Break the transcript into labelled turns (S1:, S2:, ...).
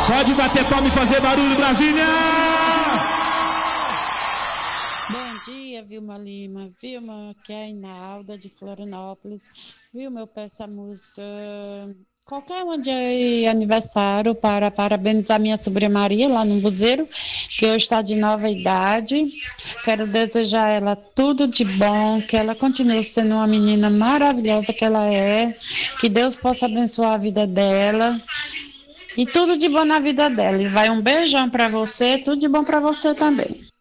S1: Pode bater palma e fazer barulho, Brasília!
S2: Bom dia, Vilma Lima. Vilma, aqui é a Inalda de Florianópolis. Vilma, eu peço a música qualquer um de aniversário para parabenizar minha sobrinha Maria, lá no Buzeiro, que hoje está de nova idade. Quero desejar a ela tudo de bom, que ela continue sendo uma menina maravilhosa que ela é, que Deus possa abençoar a vida dela. E tudo de bom na vida dela. E vai um beijão para você, tudo de bom para você também.